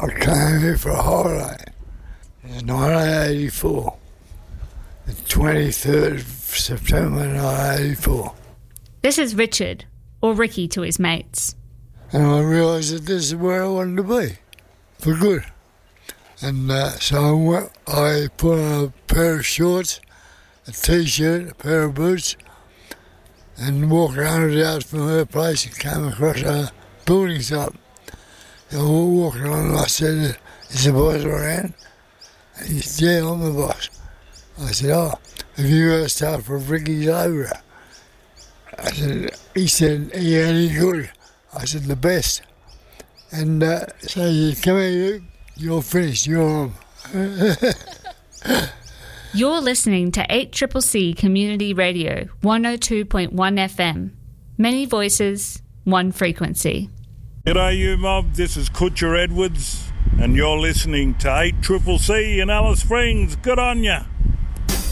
I came here for a holiday in 1984, the 23rd of September 1984. This is Richard, or Ricky to his mates. And I realised that this is where I wanted to be, for good. And so I put on a pair of shorts, a T-shirt, a pair of boots, and walked around the house from her place and came across a building site. So I walked on and I said, "Is the boss around?" And he said, "Yeah, I'm the boss." I said, "Oh, have you ever started for Ricky's Labourer?" He said, "Yeah, any good?" I said, "The best." And so he said, "Come here, you're finished, you're on." You're listening to 8CCC Community Radio, 102.1 FM. Many voices, one frequency. G'day you mob, this is Kutcher Edwards and you're listening to 8CCC in Alice Springs. Good on ya.